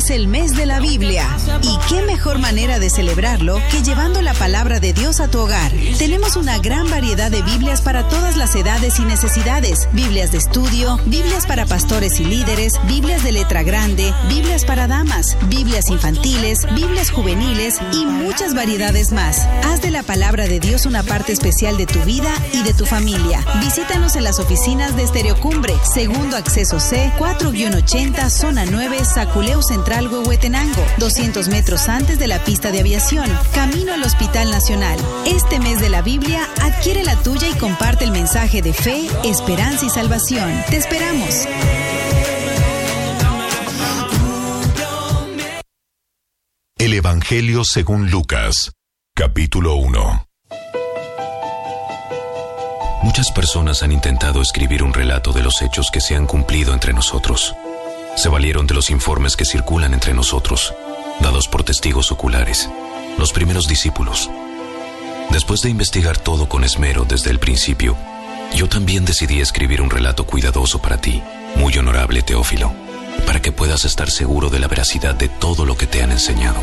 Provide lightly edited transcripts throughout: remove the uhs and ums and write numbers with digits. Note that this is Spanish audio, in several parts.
es el mes de la Biblia. Y qué mejor manera de celebrarlo que llevando la palabra de Dios a tu hogar. Tenemos una gran variedad de Biblias para todas las edades y necesidades. Biblias de estudio, Biblias para pastores y líderes, Biblias de letra grande, Biblias para damas, Biblias infantiles, Biblias juveniles y muchas variedades más. Haz de la palabra de Dios una parte especial de tu vida y de tu familia. Visítanos en las oficinas de Estereocumbre, segundo acceso C, 4-80, zona 9, Zaculeu Central, Huehuetenango, 200 metros antes de la pista de aviación, camino al Hospital Nacional. Este mes de la Biblia, adquiere la tuya y comparte el mensaje de fe, esperanza y salvación. Te esperamos. El Evangelio según Lucas, capítulo 1. Muchas personas han intentado escribir un relato de los hechos que se han cumplido entre nosotros. Se valieron de los informes que circulan entre nosotros, dados por testigos oculares, los primeros discípulos. Después de investigar todo con esmero desde el principio, yo también decidí escribir un relato cuidadoso para ti, muy honorable Teófilo, para que puedas estar seguro de la veracidad de todo lo que te han enseñado.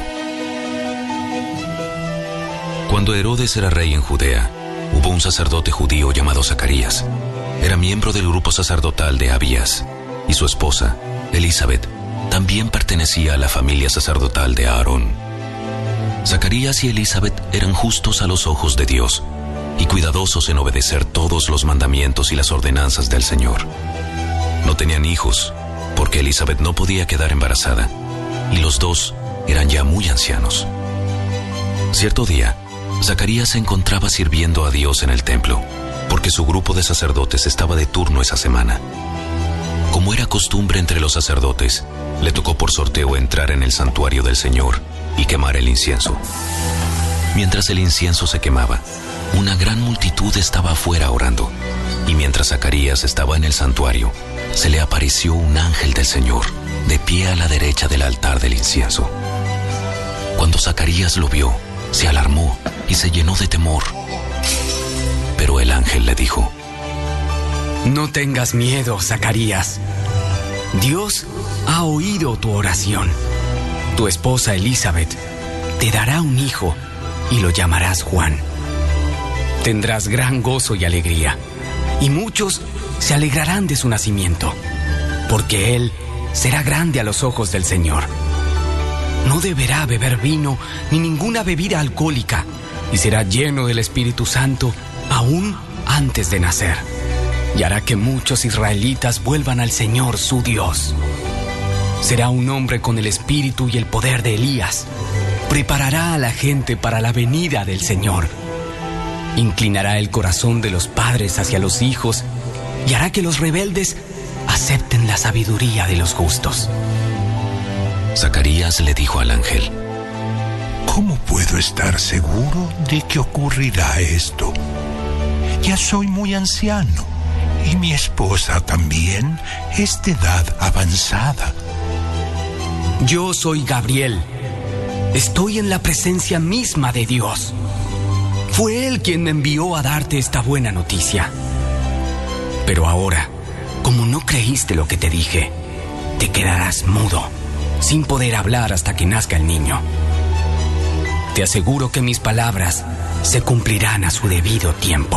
Cuando Herodes era rey en Judea, hubo un sacerdote judío llamado Zacarías. Era miembro del grupo sacerdotal de Abías, y su esposa, Elizabeth, también pertenecía a la familia sacerdotal de Aarón. Zacarías y Elizabeth eran justos a los ojos de Dios y cuidadosos en obedecer todos los mandamientos y las ordenanzas del Señor. No tenían hijos, porque Elizabeth no podía quedar embarazada, y los dos eran ya muy ancianos. Cierto día, Zacarías se encontraba sirviendo a Dios en el templo, porque su grupo de sacerdotes estaba de turno esa semana. Como era costumbre entre los sacerdotes, le tocó por sorteo entrar en el santuario del Señor y quemar el incienso. Mientras el incienso se quemaba, una gran multitud estaba afuera orando, y mientras Zacarías estaba en el santuario, se le apareció un ángel del Señor, de pie a la derecha del altar del incienso. Cuando Zacarías lo vio, se alarmó y se llenó de temor. Pero el ángel le dijo: No tengas miedo, Zacarías. Dios ha oído tu oración. Tu esposa Elizabeth te dará un hijo y lo llamarás Juan. Tendrás gran gozo y alegría, y muchos se alegrarán de su nacimiento, porque él será grande a los ojos del Señor. No deberá beber vino ni ninguna bebida alcohólica, y será lleno del Espíritu Santo aún antes de nacer, y hará que muchos israelitas vuelvan al Señor su Dios. Será un hombre con el espíritu y el poder de Elías. Preparará a la gente para la venida del Señor. Inclinará el corazón de los padres hacia los hijos y hará que los rebeldes acepten la sabiduría de los justos. Zacarías le dijo al ángel: ¿Cómo puedo estar seguro de que ocurrirá esto? Ya soy muy anciano y mi esposa también es de edad avanzada. Yo soy Gabriel. Estoy en la presencia misma de Dios. Fue Él quien me envió a darte esta buena noticia. Pero ahora, como no creíste lo que te dije, te quedarás mudo, sin poder hablar hasta que nazca el niño. Te aseguro que mis palabras se cumplirán a su debido tiempo.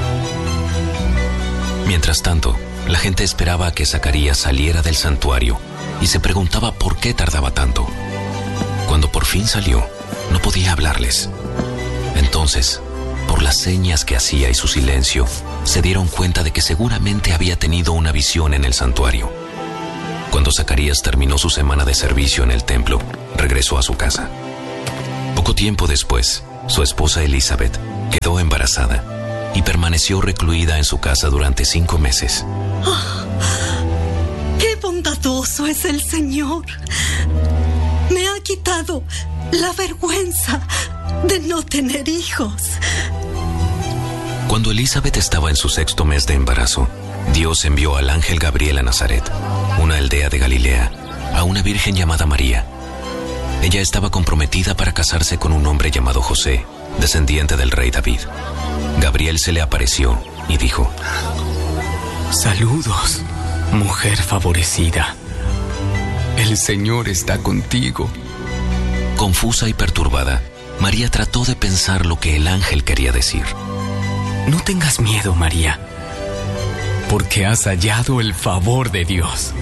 Mientras tanto, la gente esperaba a que Zacarías saliera del santuario y se preguntaba por qué tardaba tanto. Cuando por fin salió, no podía hablarles. Entonces, por las señas que hacía y su silencio, se dieron cuenta de que seguramente había tenido una visión en el santuario. Cuando Zacarías terminó su semana de servicio en el templo, regresó a su casa. Poco tiempo después, su esposa Elizabeth quedó embarazada y permaneció recluida en su casa durante 5 meses. ¡Oh! ¡Qué bondadoso es el Señor! Me ha quitado la vergüenza de no tener hijos. Cuando Elizabeth estaba en su 6º mes de embarazo, Dios envió al ángel Gabriel a Nazaret, una aldea de Galilea, a una virgen llamada María. Ella estaba comprometida para casarse con un hombre llamado José, descendiente del rey David. Gabriel se le apareció y dijo: Saludos, mujer favorecida. El El Señor está contigo. Confusa y perturbada, María trató de pensar lo que el ángel quería decir. No tengas miedo, María, porque has hallado el favor de Dios.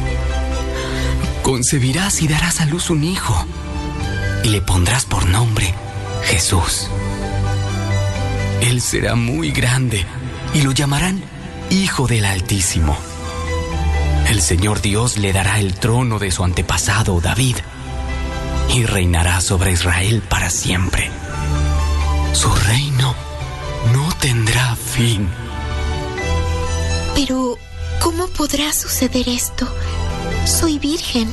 Concebirás y darás a luz un hijo, y le pondrás por nombre Jesús. Él será muy grande, y lo llamarán Hijo del Altísimo. El Señor Dios le dará el trono de su antepasado David, y reinará sobre Israel para siempre. Su reino no tendrá fin. Pero, ¿cómo podrá suceder esto? Soy virgen.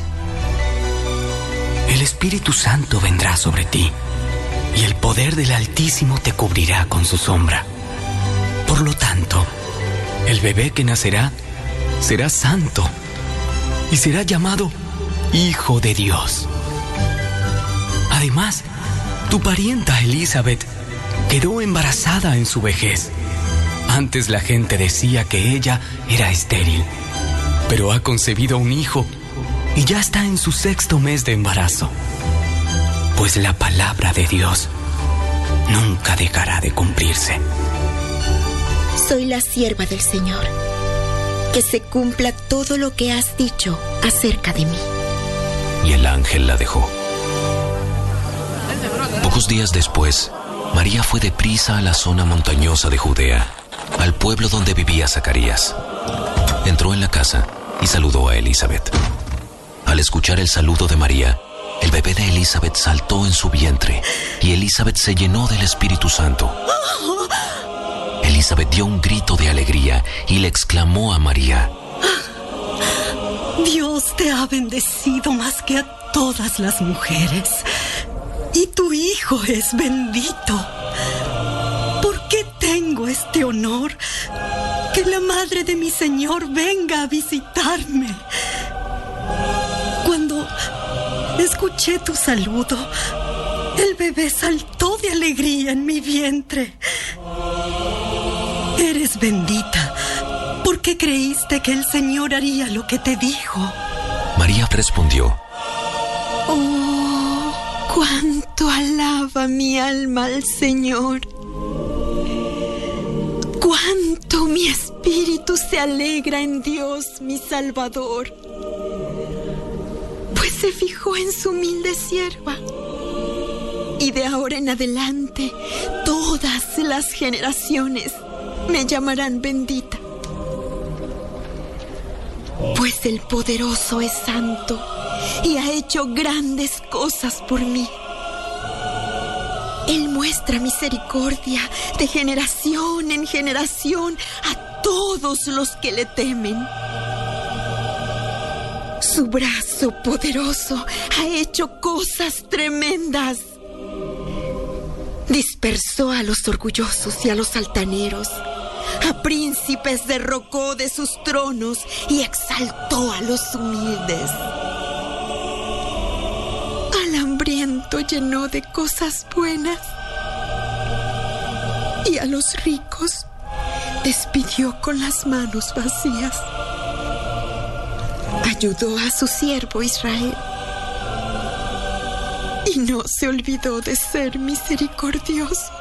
El Espíritu Santo vendrá sobre ti, y el poder del Altísimo te cubrirá con su sombra. Por lo tanto, el bebé que nacerá será santo, y será llamado Hijo de Dios. Además, tu parienta Elizabeth quedó embarazada en su vejez. Antes la gente decía que ella era estéril, pero ha concebido un hijo y ya está en su 6º mes de embarazo. Pues la palabra de Dios nunca dejará de cumplirse. Soy la sierva del Señor. Que se cumpla todo lo que has dicho acerca de mí. Y el ángel la dejó. Pocos días después, María fue deprisa a la zona montañosa de Judea, al pueblo donde vivía Zacarías. Entró en la casa y saludó a Elizabeth. Al escuchar el saludo de María, el bebé de Elizabeth saltó en su vientre y Elizabeth se llenó del Espíritu Santo. Elizabeth dio un grito de alegría y le exclamó a María: Dios te ha bendecido más que a todas las mujeres, y tu hijo es bendito. ¿Por qué tengo este honor? Que la madre de mi Señor venga a visitarme. Cuando escuché tu saludo, el bebé saltó de alegría en mi vientre. Eres bendita, porque creíste que el Señor haría lo que te dijo. María respondió: Oh, cuánto alaba mi alma al Señor. Cuánto mi espíritu se alegra en Dios, mi Salvador. Pues se fijó en su humilde sierva. Y de ahora en adelante, todas las generaciones me llamarán bendita. Pues el Poderoso es santo y ha hecho grandes cosas por mí. Él muestra misericordia de generación en generación a todos los que le temen. Su brazo poderoso ha hecho cosas tremendas. Dispersó a los orgullosos y a los altaneros. A príncipes derrocó de sus tronos y exaltó a los humildes. Al hambriento llenó de cosas buenas y a los ricos despidió con las manos vacías. Ayudó a su siervo Israel y no se olvidó de ser misericordioso,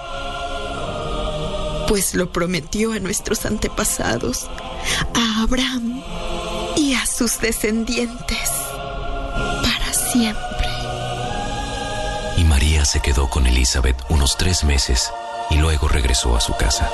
pues lo prometió a nuestros antepasados, a Abraham y a sus descendientes para siempre. Y María se quedó con Elizabeth unos 3 meses y luego regresó a su casa.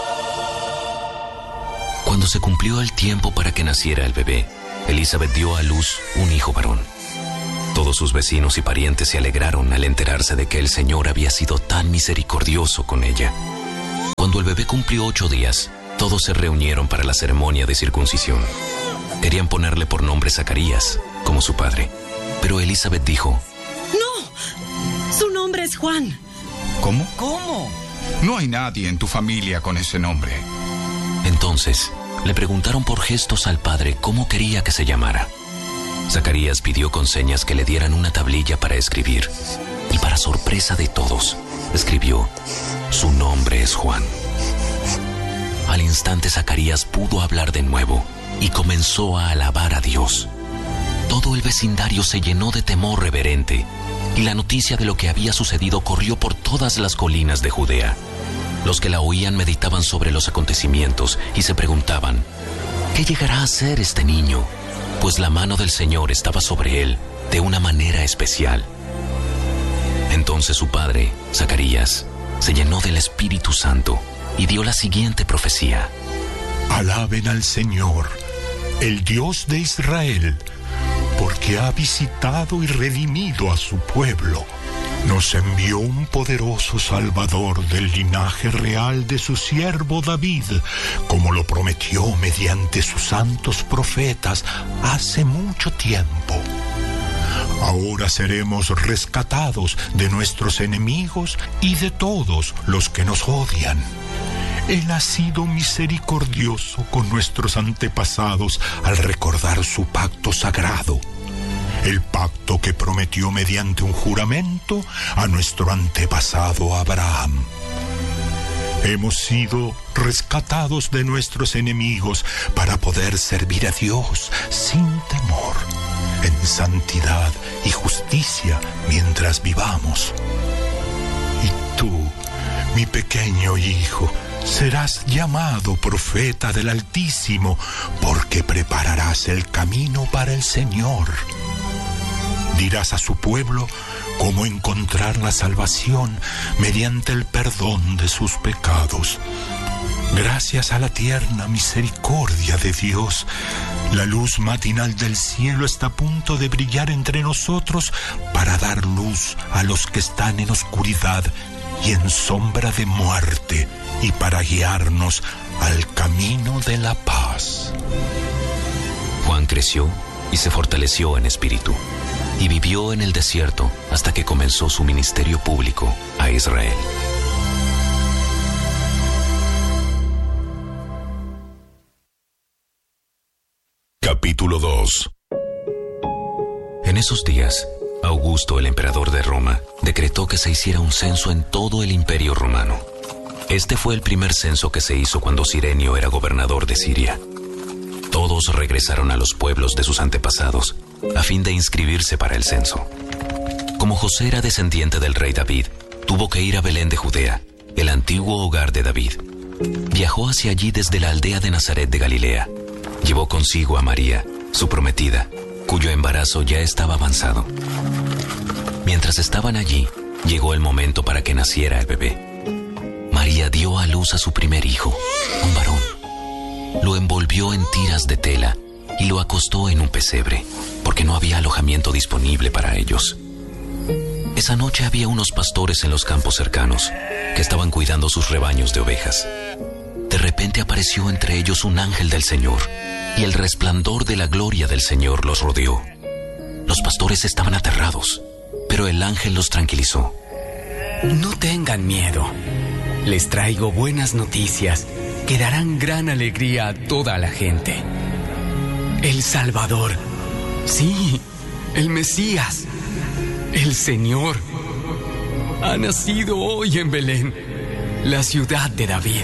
Cuando se cumplió el tiempo para que naciera el bebé, Elizabeth dio a luz un hijo varón. Todos sus vecinos y parientes se alegraron al enterarse de que el Señor había sido tan misericordioso con ella. Cuando el bebé cumplió 8 días, todos se reunieron para la ceremonia de circuncisión. Querían ponerle por nombre Zacarías, como su padre. Pero Elizabeth dijo: ¡No! Su nombre es Juan. ¿Cómo? ¿Cómo? No hay nadie en tu familia con ese nombre. Entonces, le preguntaron por gestos al padre cómo quería que se llamara. Zacarías pidió con señas que le dieran una tablilla para escribir. Y para sorpresa de todos, escribió: su nombre es Juan. Al instante Zacarías pudo hablar de nuevo y comenzó a alabar a Dios. Todo el vecindario se llenó de temor reverente, y la noticia de lo que había sucedido corrió por todas las colinas de Judea. Los que la oían meditaban sobre los acontecimientos y se preguntaban, ¿qué llegará a ser este niño? Pues la mano del Señor estaba sobre él de una manera especial. Entonces su padre, Zacarías, se llenó del Espíritu Santo y dio la siguiente profecía. Alaben al Señor, el Dios de Israel, porque ha visitado y redimido a su pueblo. Nos envió un poderoso Salvador del linaje real de su siervo David, como lo prometió mediante sus santos profetas hace mucho tiempo. Ahora seremos rescatados de nuestros enemigos y de todos los que nos odian. Él ha sido misericordioso con nuestros antepasados al recordar su pacto sagrado. El pacto que prometió mediante un juramento a nuestro antepasado Abraham. Hemos sido rescatados de nuestros enemigos para poder servir a Dios sin temor, en santidad y justicia mientras vivamos. Y tú, mi pequeño hijo, serás llamado profeta del Altísimo, porque prepararás el camino para el Señor. Dirás a su pueblo cómo encontrar la salvación mediante el perdón de sus pecados. Gracias a la tierna misericordia de Dios, la luz matinal del cielo está a punto de brillar entre nosotros para dar luz a los que están en oscuridad y en sombra de muerte, y para guiarnos al camino de la paz. Juan creció y se fortaleció en espíritu, y vivió en el desierto hasta que comenzó su ministerio público a Israel. Capítulo 2. En esos días, Augusto, el emperador de Roma, decretó que se hiciera un censo en todo el imperio romano. Este fue el primer censo que se hizo cuando Cirenio era gobernador de Siria. Todos regresaron a los pueblos de sus antepasados, a fin de inscribirse para el censo. Como José era descendiente del rey David, tuvo que ir a Belén de Judea, el antiguo hogar de David. Viajó hacia allí desde la aldea de Nazaret de Galilea. Llevó consigo a María, su prometida, cuyo embarazo ya estaba avanzado. Mientras estaban allí, llegó el momento para que naciera el bebé. María dio a luz a su primer hijo, un varón. Lo envolvió en tiras de tela y lo acostó en un pesebre, porque no había alojamiento disponible para ellos. Esa noche había unos pastores en los campos cercanos, que estaban cuidando sus rebaños de ovejas. De repente apareció entre ellos un ángel del Señor, y el resplandor de la gloria del Señor los rodeó. Los pastores estaban aterrados, pero el ángel los tranquilizó. No tengan miedo. Les traigo buenas noticias que darán gran alegría a toda la gente. El Salvador, sí, el Mesías, el Señor, ha nacido hoy en Belén, la ciudad de David.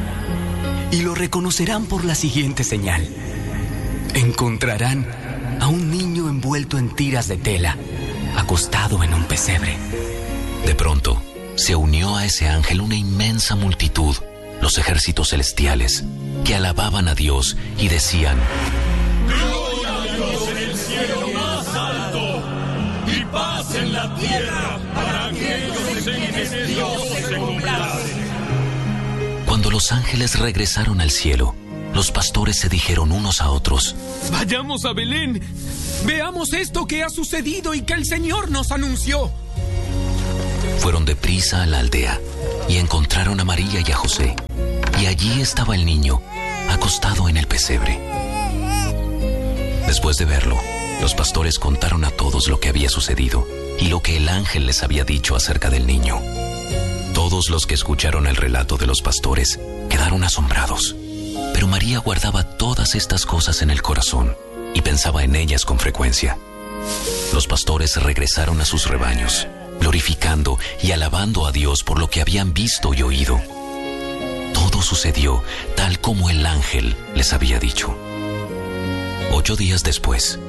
Y lo reconocerán por la siguiente señal. Encontrarán a un niño envuelto en tiras de tela, acostado en un pesebre. De pronto, se unió a ese ángel una inmensa multitud, los ejércitos celestiales, que alababan a Dios y decían: ¡Gloria a Dios en el cielo más alto! ¡Y paz en la tierra para aquellos en quienes Dios se complace! Cuando los ángeles regresaron al cielo, los pastores se dijeron unos a otros: Vayamos a Belén, veamos esto que ha sucedido y que el Señor nos anunció. Fueron deprisa a la aldea y encontraron a María y a José, y allí estaba el niño, acostado en el pesebre. Después de verlo, los pastores contaron a todos lo que había sucedido y lo que el ángel les había dicho acerca del niño. Todos los que escucharon el relato de los pastores quedaron asombrados, pero María guardaba todas estas cosas en el corazón y pensaba en ellas con frecuencia. Los pastores regresaron a sus rebaños, glorificando y alabando a Dios por lo que habían visto y oído. Todo sucedió tal como el ángel les había dicho. 8 días después,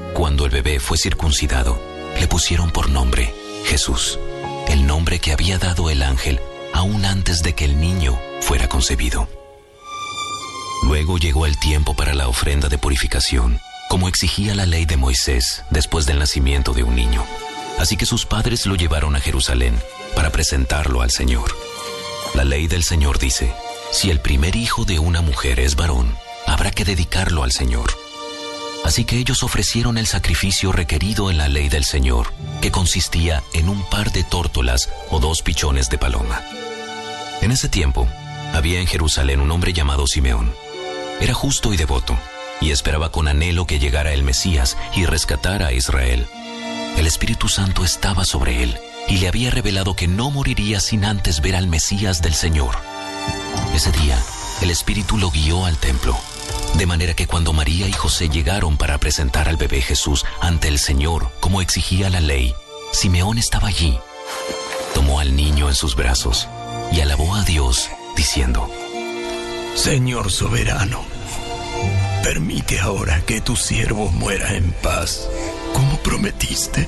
cuando el bebé fue circuncidado, le pusieron por nombre Jesús, el nombre que había dado el ángel aún antes de que el niño fuera concebido. Luego llegó el tiempo para la ofrenda de purificación, como exigía la ley de Moisés después del nacimiento de un niño. Así que sus padres lo llevaron a Jerusalén para presentarlo al Señor. La ley del Señor dice: si el primer hijo de una mujer es varón, habrá que dedicarlo al Señor. Así que ellos ofrecieron el sacrificio requerido en la ley del Señor, que consistía en un par de tórtolas o 2 pichones de paloma. En ese tiempo, había en Jerusalén un hombre llamado Simeón. Era justo y devoto, y esperaba con anhelo que llegara el Mesías y rescatara a Israel. El Espíritu Santo estaba sobre él, y le había revelado que no moriría sin antes ver al Mesías del Señor. Ese día, el Espíritu lo guió al templo, de manera que cuando María y José llegaron para presentar al bebé Jesús ante el Señor, como exigía la ley, Simeón estaba allí. Tomó al niño en sus brazos y alabó a Dios, diciendo: Señor soberano, permite ahora que tu siervo muera en paz, como prometiste.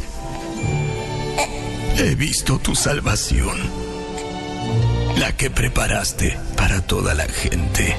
He visto tu salvación, la que preparaste para toda la gente.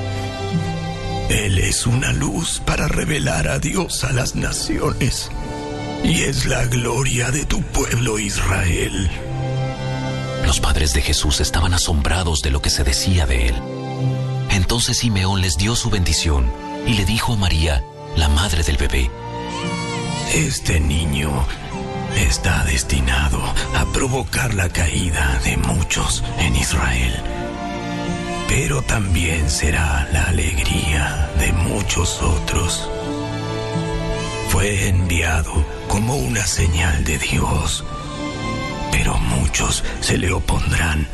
Él es una luz para revelar a Dios a las naciones, y es la gloria de tu pueblo Israel. Los padres de Jesús estaban asombrados de lo que se decía de él. Entonces Simeón les dio su bendición y le dijo a María, la madre del bebé: este niño está destinado a provocar la caída de muchos en Israel, pero también será la alegría de muchos otros. Fue enviado como una señal de Dios, pero muchos se le opondrán.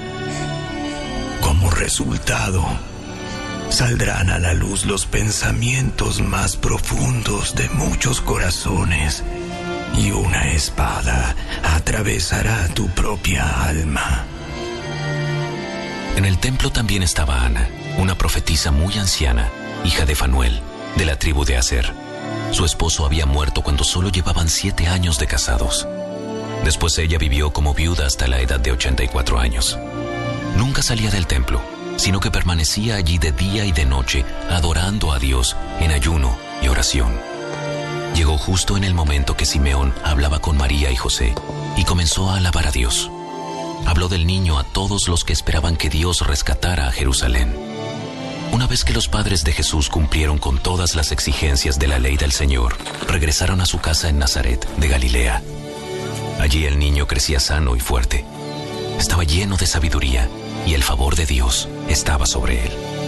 Como resultado, saldrán a la luz los pensamientos más profundos de muchos corazones, y una espada atravesará tu propia alma. En el templo también estaba Ana, una profetisa muy anciana, hija de Fanuel, de la tribu de Aser. Su esposo había muerto cuando solo llevaban 7 años de casados. Después ella vivió como viuda hasta la edad de 84 años. Nunca salía del templo, sino que permanecía allí de día y de noche, adorando a Dios en ayuno y oración. Llegó justo en el momento que Simeón hablaba con María y José, y comenzó a alabar a Dios. Habló del niño a todos los que esperaban que Dios rescatara a Jerusalén. Una vez que los padres de Jesús cumplieron con todas las exigencias de la ley del Señor, regresaron a su casa en Nazaret, de Galilea. Allí el niño crecía sano y fuerte. Estaba lleno de sabiduría, y el favor de Dios estaba sobre él.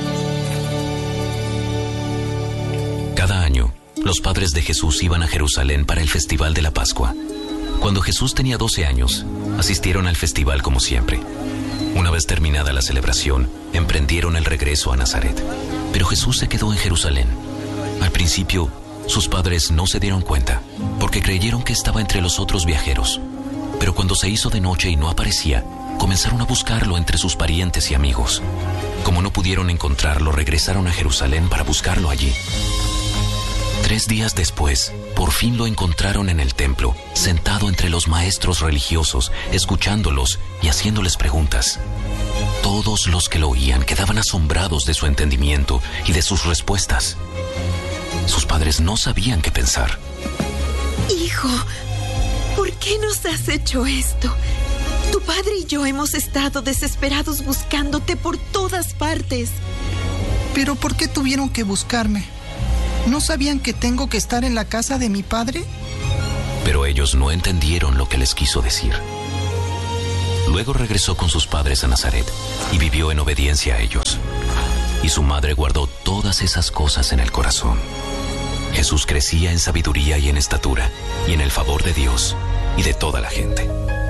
Cada año, los padres de Jesús iban a Jerusalén para el festival de la Pascua. Cuando Jesús tenía 12 años, asistieron al festival como siempre. Una vez terminada la celebración, emprendieron el regreso a Nazaret. Pero Jesús se quedó en Jerusalén. Al principio, sus padres no se dieron cuenta, porque creyeron que estaba entre los otros viajeros. Pero cuando se hizo de noche y no aparecía, comenzaron a buscarlo entre sus parientes y amigos. Como no pudieron encontrarlo, regresaron a Jerusalén para buscarlo allí. 3 días después, por fin lo encontraron en el templo, sentado entre los maestros religiosos, escuchándolos y haciéndoles preguntas. Todos los que lo oían quedaban asombrados de su entendimiento y de sus respuestas. Sus padres no sabían qué pensar. Hijo, ¿por qué nos has hecho esto? Tu padre y yo hemos estado desesperados buscándote por todas partes. ¿Pero por qué tuvieron que buscarme? ¿No sabían que tengo que estar en la casa de mi padre? Pero ellos no entendieron lo que les quiso decir. Luego regresó con sus padres a Nazaret y vivió en obediencia a ellos. Y su madre guardó todas esas cosas en el corazón. Jesús crecía en sabiduría y en estatura, y en el favor de Dios y de toda la gente.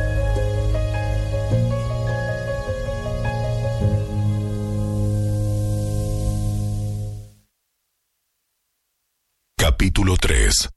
Capítulo 3.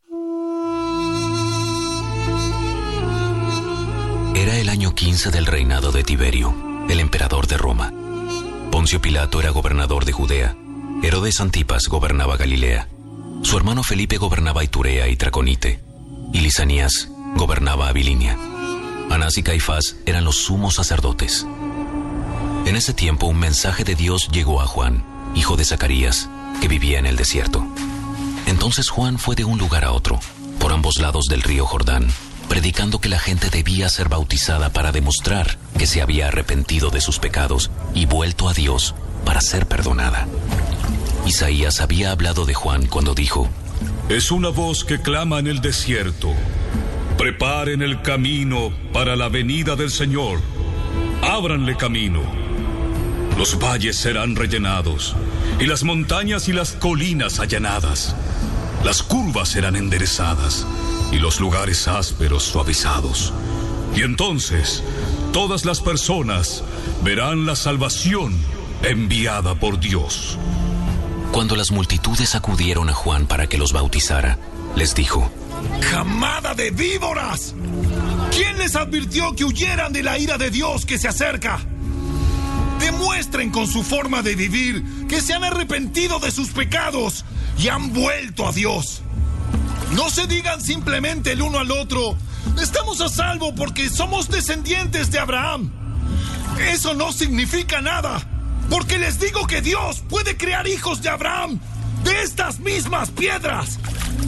Era el año 15 del reinado de Tiberio, el emperador de Roma. Poncio Pilato era gobernador de Judea. Herodes Antipas gobernaba Galilea. Su hermano Felipe gobernaba Iturea y Traconite, y Lisanías gobernaba Abilinia. Anás y Caifás eran los sumos sacerdotes. En ese tiempo un mensaje de Dios llegó a Juan, hijo de Zacarías, que vivía en el desierto. Entonces Juan fue de un lugar a otro, por ambos lados del río Jordán, predicando que la gente debía ser bautizada para demostrar que se había arrepentido de sus pecados y vuelto a Dios para ser perdonada. Isaías había hablado de Juan cuando dijo: Es una voz que clama en el desierto. Preparen el camino para la venida del Señor. Ábranle camino. Los valles serán rellenados, y las montañas y las colinas allanadas. Las curvas serán enderezadas, y los lugares ásperos suavizados. Y entonces, todas las personas verán la salvación enviada por Dios. Cuando las multitudes acudieron a Juan para que los bautizara, les dijo: ¡Camada de víboras! ¿Quién les advirtió que huyeran de la ira de Dios que se acerca? Demuestren con su forma de vivir que se han arrepentido de sus pecados y han vuelto a Dios. No se digan simplemente el uno al otro: estamos a salvo porque somos descendientes de Abraham. Eso no significa nada, porque les digo que Dios puede crear hijos de Abraham de estas mismas piedras.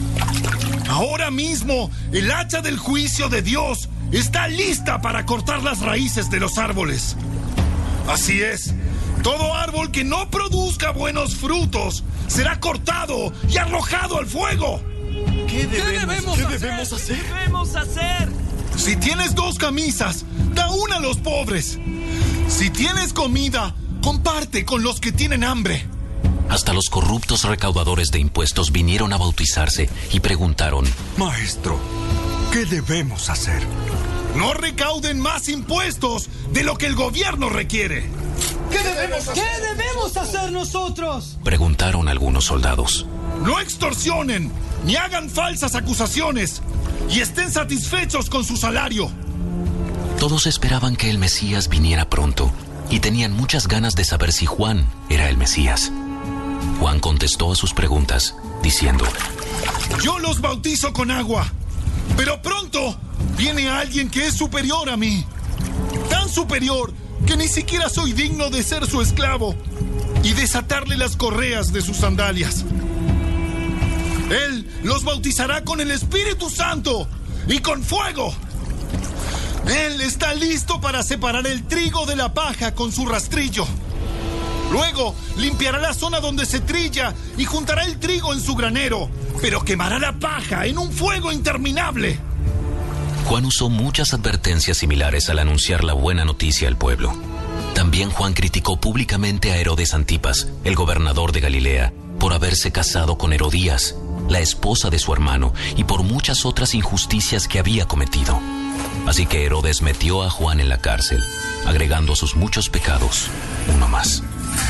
Ahora mismo, el hacha del juicio de Dios está lista para cortar las raíces de los árboles. Así es, todo árbol que no produzca buenos frutos será cortado y arrojado al fuego. ¿Qué debemos hacer? Si tienes 2 camisas, da una a los pobres. Si tienes comida, comparte con los que tienen hambre. Hasta los corruptos recaudadores de impuestos vinieron a bautizarse y preguntaron: Maestro, ¿qué debemos hacer? No recauden más impuestos de lo que el gobierno requiere. ¿Qué debemos hacer nosotros? Preguntaron algunos soldados. No extorsionen, ni hagan falsas acusaciones, y estén satisfechos con su salario. Todos esperaban que el Mesías viniera pronto y tenían muchas ganas de saber si Juan era el Mesías. Juan contestó a sus preguntas, diciendo: Yo los bautizo con agua, pero pronto viene alguien que es superior a mí. Tan superior que ni siquiera soy digno de ser su esclavo y desatarle las correas de sus sandalias. Él los bautizará con el Espíritu Santo y con fuego. Él está listo para separar el trigo de la paja con su rastrillo. Luego limpiará la zona donde se trilla y juntará el trigo en su granero, pero quemará la paja en un fuego interminable. Juan usó muchas advertencias similares al anunciar la buena noticia al pueblo. También Juan criticó públicamente a Herodes Antipas, el gobernador de Galilea, por haberse casado con Herodías, la esposa de su hermano, y por muchas otras injusticias que había cometido. Así que Herodes metió a Juan en la cárcel, agregando a sus muchos pecados uno más.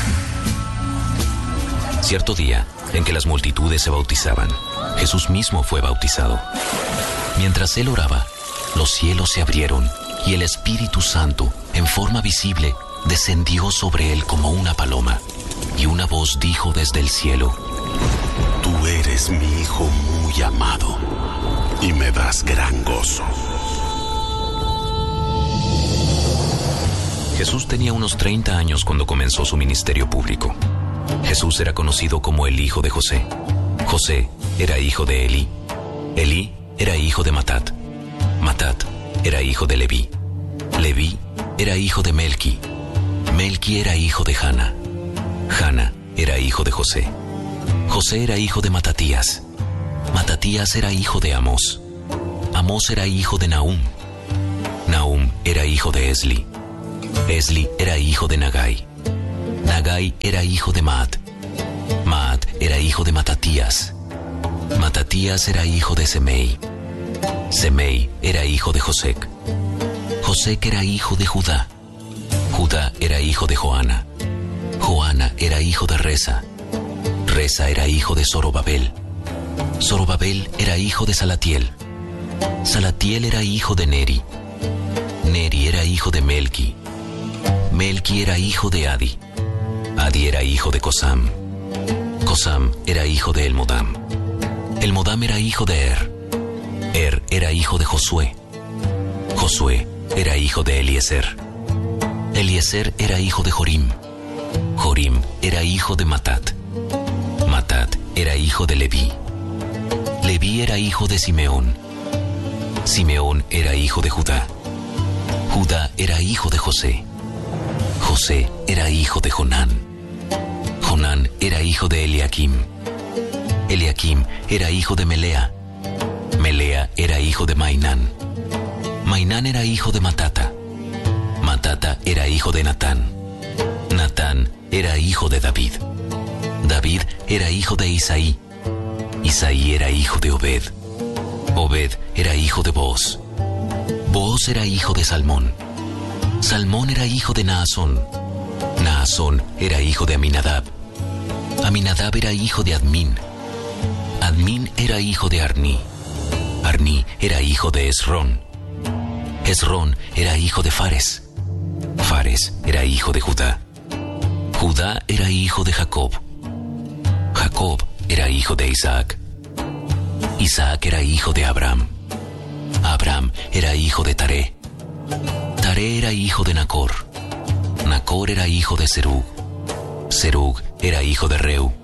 Cierto día, en que las multitudes se bautizaban, Jesús mismo fue bautizado. Mientras él oraba, los cielos se abrieron y el Espíritu Santo, en forma visible, descendió sobre él como una paloma. Y una voz dijo desde el cielo: Tú eres mi Hijo muy amado, y me das gran gozo. Jesús tenía unos 30 años cuando comenzó su ministerio público. Jesús era conocido como el hijo de José. José era hijo de Elí. Elí era hijo de Matat. Matat era hijo de Leví. Leví era hijo de Melqui. Melqui era hijo de Jana. Jana era hijo de José. José era hijo de Matatías. Matatías era hijo de Amós. Amós era hijo de Nahum. Nahum era hijo de Esli. Esli era hijo de Nagai. Nagai era hijo de Maat. Maat era hijo de Matatías. Matatías era hijo de Semei. Semei era hijo de Josec. Josec era hijo de Judá. Judá era hijo de Joana. Joana era hijo de Resa. Resa era hijo de Zorobabel. Zorobabel era hijo de Salatiel. Salatiel era hijo de Neri. Neri era hijo de Melqui. Melqui era hijo de Adi. Adi era hijo de Cosam. Cosam era hijo de Elmodam. Elmodam era hijo de Er era hijo de Josué. Josué era hijo de Eliezer. Eliezer era hijo de Jorim. Jorim era hijo de Matat. Matat era hijo de Leví. Leví era hijo de Simeón. Simeón era hijo de Judá. Judá era hijo de José. José era hijo de Jonán. Jonán era hijo de Eliakim. Eliakim era hijo de Melea. Melea era hijo de Mainán. Mainán era hijo de Matata. Matata era hijo de Natán. Natán era hijo de David. David era hijo de Isaí. Isaí era hijo de Obed. Obed era hijo de Booz. Booz era hijo de Salmón. Salmón era hijo de Naasón. Naasón era hijo de Aminadab. Aminadab era hijo de Admín. Admín era hijo de Arní. Arní era hijo de Esrón. Esrón era hijo de Fares. Fares era hijo de Judá. Judá era hijo de Jacob. Jacob era hijo de Isaac. Isaac era hijo de Abraham. Abraham era hijo de Taré. Taré era hijo de Nacor. Nacor era hijo de Serug. Serug era hijo de Reu.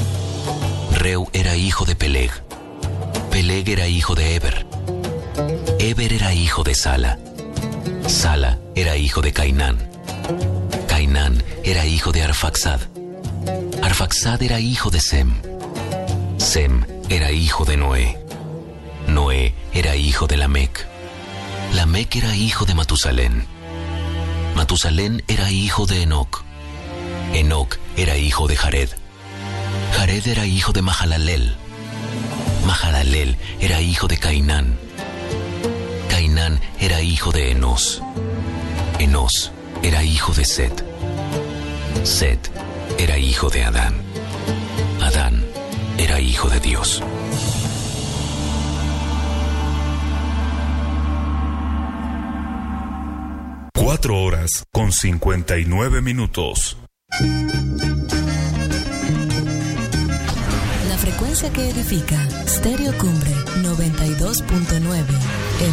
Reu era hijo de Peleg. Peleg era hijo de Eber. Eber era hijo de Sala. Sala era hijo de Cainán. Cainán era hijo de Arfaxad. Arfaxad era hijo de Sem. Sem era hijo de Noé. Noé era hijo de Lamec. Lamec era hijo de Matusalén. Matusalén era hijo de Enoc. Enoc era hijo de Jared. Jared era hijo de Mahalalel. Mahalalel era hijo de Cainán. Cainán era hijo de Enos. Enos era hijo de Set. Set era hijo de Adán. Adán era hijo de Dios. Cuatro horas con 59 minutos. La frecuencia que edifica, Stereo Cumbre 92.9.